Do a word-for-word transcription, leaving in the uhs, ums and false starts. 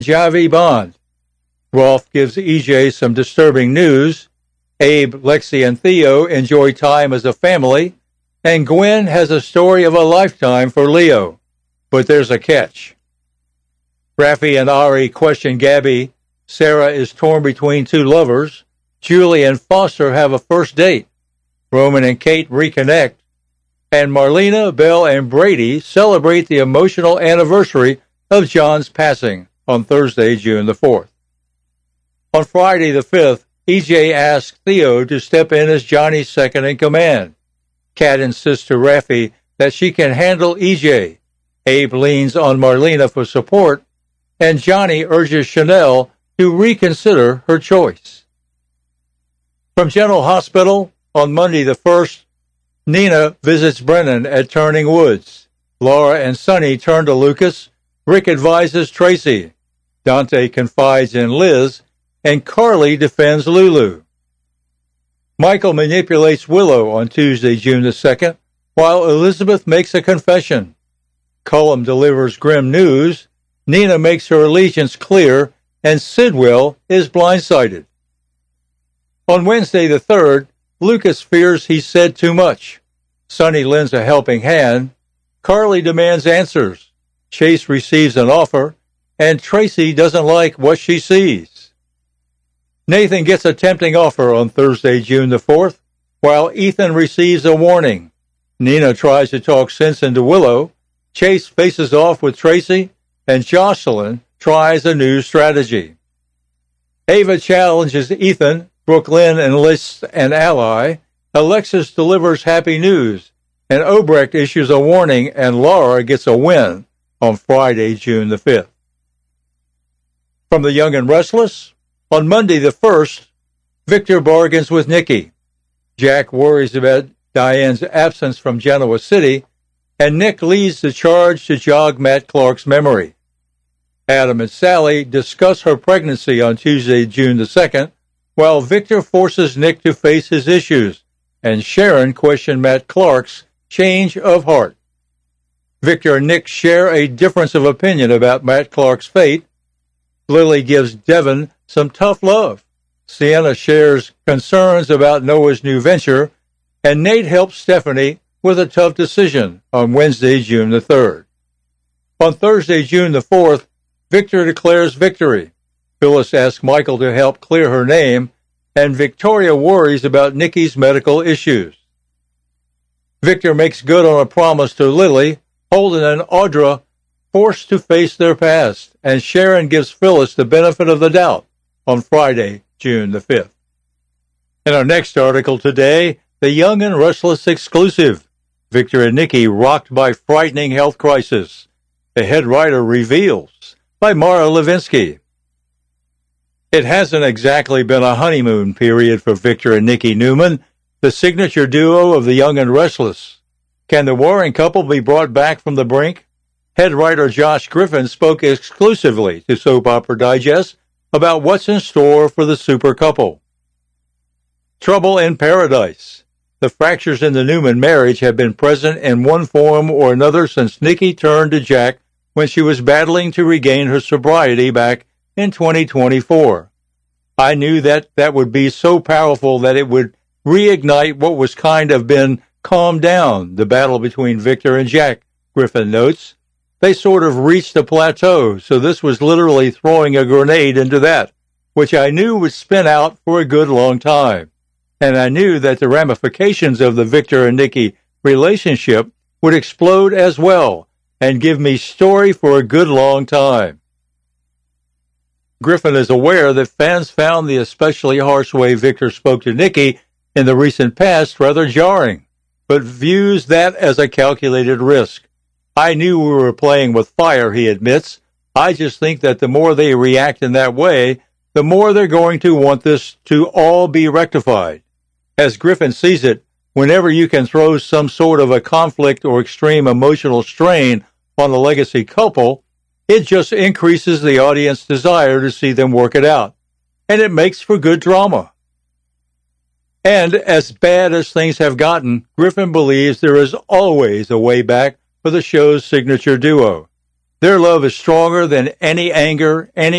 Javi Bond. Rolf gives E J some disturbing news. Abe, Lexi, and Theo enjoy time as a family. And Gwen has a story of a lifetime for Leo. But there's a catch. Raffi and Ari question Gabby. Sarah is torn between two lovers. Julie and Foster have a first date. Roman and Kate reconnect. And Marlena, Belle, and Brady celebrate the emotional anniversary of John's passing on Thursday, June the fourth. On Friday the fifth, E J asks Theo to step in as Johnny's second in command. Kat insists to Raffi that she can handle E J. Abe leans on Marlena for support, and Johnny urges Chanel to reconsider her choice. From General Hospital, on Monday the first, Nina visits Brennan at Turning Woods. Laura and Sonny turn to Lucas. Rick advises Tracy. Dante confides in Liz, and Carly defends Lulu. Michael manipulates Willow on Tuesday, June the second, while Elizabeth makes a confession. Cullum delivers grim news. Nina makes her allegiance clear, and Sidwell is blindsided. On Wednesday the third, Lucas fears he said too much. Sonny lends a helping hand. Carly demands answers. Chase receives an offer, and Tracy doesn't like what she sees. Nathan gets a tempting offer on Thursday, June the fourth, while Ethan receives a warning. Nina tries to talk sense into Willow. Chase faces off with Tracy, and Jocelyn tries a new strategy. Ava challenges Ethan. Brooklyn enlists an ally. Alexis delivers happy news, and Obrecht issues a warning, and Laura gets a win on Friday, June the fifth. From the Young and Restless, on Monday the first, Victor bargains with Nikki. Jack worries about Diane's absence from Genoa City, and Nick leads the charge to jog Matt Clark's memory. Adam and Sally discuss her pregnancy on Tuesday, June the second, while Victor forces Nick to face his issues, and Sharon questions Matt Clark's change of heart. Victor and Nick share a difference of opinion about Matt Clark's fate. Lily gives Devin some tough love. Sienna shares concerns about Noah's new venture, and Nate helps Stephanie with a tough decision on Wednesday, June the third. On Thursday, June the fourth, Victor declares victory. Phyllis asks Michael to help clear her name, and Victoria worries about Nikki's medical issues. Victor makes good on a promise to Lily. Holden and Audra forced to face their past, and Sharon gives Phyllis the benefit of the doubt on Friday, June the fifth. In our next article today, the Young and Restless exclusive. Victor and Nikki rocked by frightening health crisis. The head writer reveals, by Mara Levinsky. It hasn't exactly been a honeymoon period for Victor and Nikki Newman, the signature duo of the Young and Restless. Can the warring couple be brought back from the brink? Head writer Josh Griffin spoke exclusively to Soap Opera Digest about what's in store for the super couple. Trouble in Paradise. The fractures in the Newman marriage have been present in one form or another since Nikki turned to Jack when she was battling to regain her sobriety back in twenty twenty-four. I knew that that would be so powerful that it would reignite what was kind of been calmed down, the battle between Victor and Jack, Griffin notes. They sort of reached a plateau, so this was literally throwing a grenade into that, which I knew would spin out for a good long time. And I knew that the ramifications of the Victor and Nikki relationship would explode as well and give me story for a good long time. Griffin is aware that fans found the especially harsh way Victor spoke to Nikki in the recent past rather jarring, but views that as a calculated risk. I knew we were playing with fire, he admits. I just think that the more they react in that way, the more they're going to want this to all be rectified. As Griffin sees it, whenever you can throw some sort of a conflict or extreme emotional strain on a legacy couple, it just increases the audience's desire to see them work it out, and it makes for good drama. And as bad as things have gotten, Griffin believes there is always a way back for the show's signature duo. Their love is stronger than any anger, any